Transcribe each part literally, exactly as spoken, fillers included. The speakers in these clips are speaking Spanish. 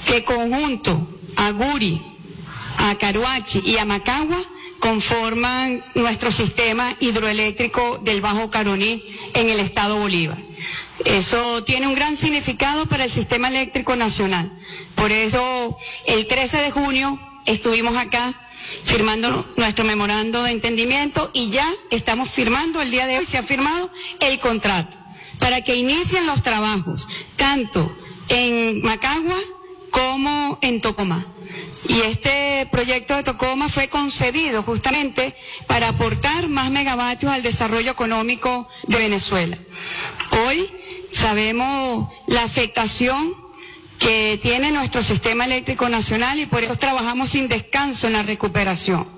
que conjunto a Guri, a Caruachi y a Macagua conforman nuestro sistema hidroeléctrico del Bajo Caroní en el estado Bolívar. Eso tiene un gran significado para el sistema eléctrico nacional. Por eso, el trece de junio estuvimos acá firmando nuestro memorando de entendimiento y ya estamos firmando, el día de hoy se ha firmado el contrato para que inicien los trabajos, tanto en Macagua como en Tocomá. Y este proyecto de Tocomá fue concebido justamente para aportar más megavatios al desarrollo económico de Venezuela. Hoy sabemos la afectación que tiene nuestro sistema eléctrico nacional y por eso trabajamos sin descanso en la recuperación.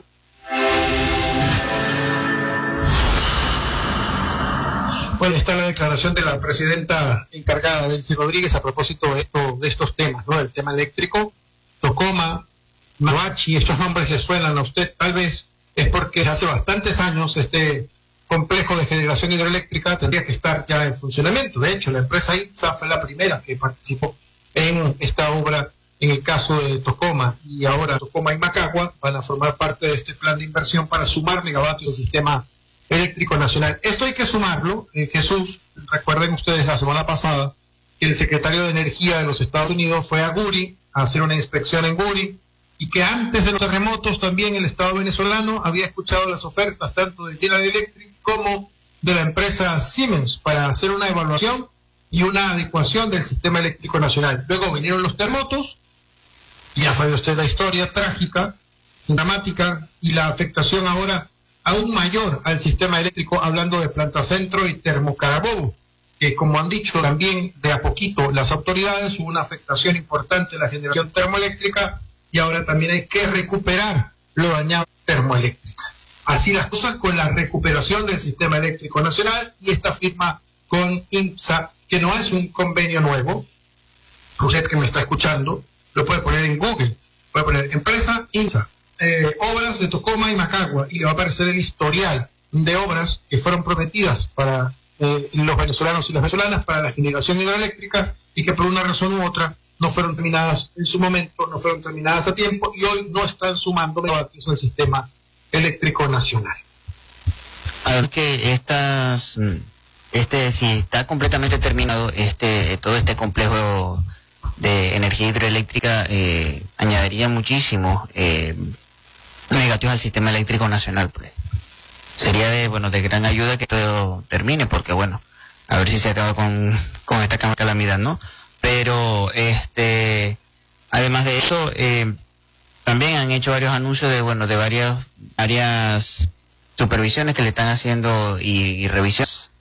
Bueno, está la declaración de la presidenta encargada, Delcy Rodríguez, a propósito de, esto, de estos temas, ¿no? El tema eléctrico, Tocomá, Caruachi, estos nombres le suenan a usted, tal vez es porque hace bastantes años este complejo de generación hidroeléctrica tendría que estar ya en funcionamiento. De hecho, la empresa IPSA fue la primera que participó en esta obra en el caso de Tocomá, y ahora Tocomá y Macagua van a formar parte de este plan de inversión para sumar megavatios al sistema eléctrico nacional. Esto hay que sumarlo, eh, Jesús, recuerden ustedes la semana pasada que el secretario de Energía de los Estados Unidos fue a Guri a hacer una inspección en Guri, y que antes de los terremotos también el Estado venezolano había escuchado las ofertas tanto de General Electric como de la empresa Siemens para hacer una evaluación y una adecuación del sistema eléctrico nacional. Luego vinieron los terremotos, y ya sabe usted la historia trágica, dramática, y la afectación ahora aún mayor al sistema eléctrico, hablando de Planta Centro y Termocarabobo, que como han dicho también de a poquito las autoridades, hubo una afectación importante en la generación termoeléctrica, y ahora también hay que recuperar lo dañado termoeléctrica. Así las cosas con la recuperación del sistema eléctrico nacional y esta firma con IPSA, que no es un convenio nuevo. Usted que me está escuchando, lo puede poner en Google, puede poner empresa IPSA, eh, obras de Tocomá y Macagua, y le va a aparecer el historial de obras que fueron prometidas para eh, los venezolanos y las venezolanas para la generación hidroeléctrica y que por una razón u otra no fueron terminadas en su momento, no fueron terminadas a tiempo y hoy no están sumando megavatios al sistema eléctrico nacional. A ver que estas, este, si está completamente terminado este, todo este complejo de energía hidroeléctrica, eh, añadiría muchísimo eh, megavatios al sistema eléctrico nacional. Pues. Sería de, bueno, de gran ayuda que todo termine, porque bueno, a ver si se acaba con, con esta calamidad, ¿no? Pero, este, además de eso, eh, también han hecho varios anuncios de, bueno, de varias, varias supervisiones que le están haciendo y, y revisiones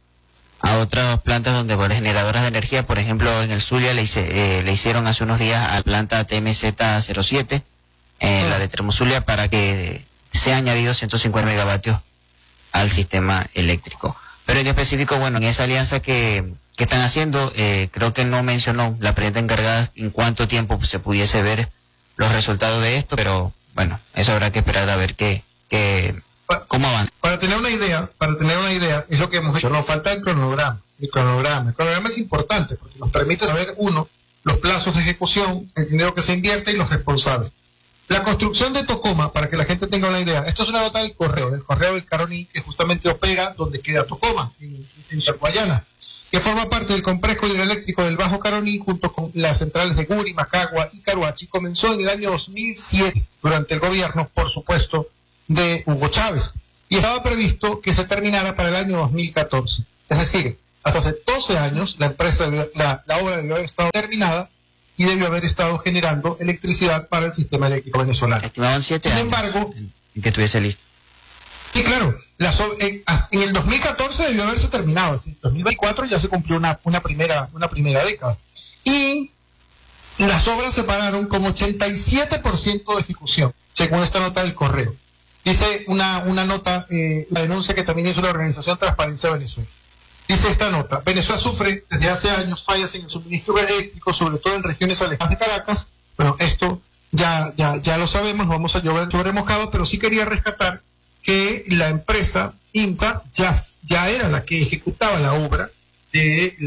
a otras plantas donde, bueno, generadoras de energía, por ejemplo, en el Zulia le, hice, eh, le hicieron hace unos días a la planta T M Z cero siete, eh, la de Termozulia, para que sea añadido ciento cincuenta megavatios al sistema eléctrico. Pero en específico, bueno, en esa alianza que, que están haciendo, eh, creo que no mencionó la presidenta encargada en cuánto tiempo se pudiese ver los resultados de esto, pero bueno, eso habrá que esperar a ver qué, qué cómo avanza. Para tener una idea, para tener una idea, es lo que hemos hecho, nos falta el cronograma, el cronograma, el cronograma es importante porque nos permite saber, uno, los plazos de ejecución, el dinero que se invierte y los responsables. La construcción de Tocomá, para que la gente tenga una idea, esto es una nota del correo, del correo del Caroní, que justamente opera donde queda Tocomá, en, en Guayana, que forma parte del complejo hidroeléctrico del Bajo Caroní, junto con las centrales de Guri, Macagua y Caruachi. Comenzó en el año dos mil siete, durante el gobierno, por supuesto, de Hugo Chávez, y estaba previsto que se terminara para el año dos mil catorce. Es decir, hasta hace doce años la empresa, la, la obra debió haber estado terminada y debió haber estado generando electricidad para el sistema eléctrico venezolano. Estimaban siete Sin años embargo, en, en que tuviese listo. Sí, claro, las, en, en el dos mil catorce debió haberse terminado, en dos mil veinticuatro ya se cumplió una, una, primera, una primera década. Y las obras se pararon con ochenta y siete por ciento de ejecución, según esta nota del correo. Dice una, una nota, eh, la denuncia que también hizo la organización Transparencia Venezuela. Dice esta nota: Venezuela sufre desde hace años fallas en el suministro eléctrico, sobre todo en regiones alejadas de Caracas. Bueno, esto ya, ya, ya lo sabemos, no vamos a llover sobre mojado, pero sí quería rescatar que la empresa IPSA ya, ya era la que ejecutaba la obra de